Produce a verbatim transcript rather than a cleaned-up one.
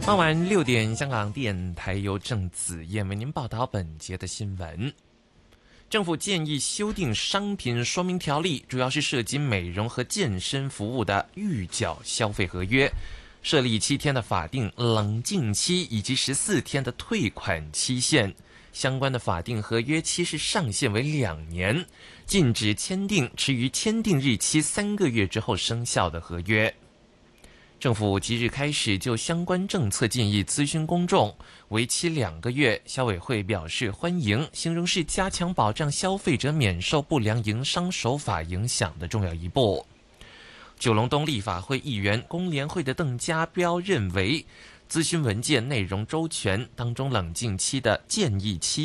傍晚六点，香港电台由郑子燕为您报道本节的新闻。政府建议修订商品说明条例，主要是涉及美容和健身服务的预缴消费合约，设立七天的法定冷静期以及十四天的退款期限。相关的法定合约期是上限为两年，禁止签订迟于签订日期三个月之后生效的合约。政府即日开始就相关政策建议咨询公众，为期两个月。消委会表示欢迎，形容是加强保障消费者免受不良营商手法影响的重要一步。九龙东立法会议员工联会的邓家彪认为，咨询文件内容周全，当中冷静期的建议期